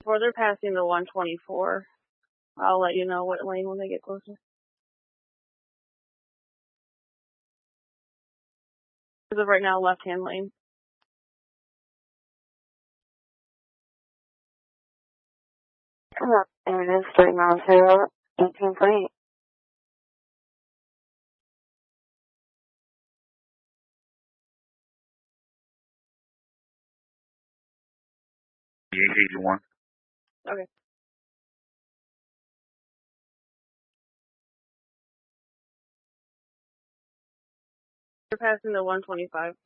Or they're passing the 124. I'll let you know what lane when they get closer. As of right now, left-hand lane. It is 3 miles here, 18.8. $881. Okay. They're passing the 125.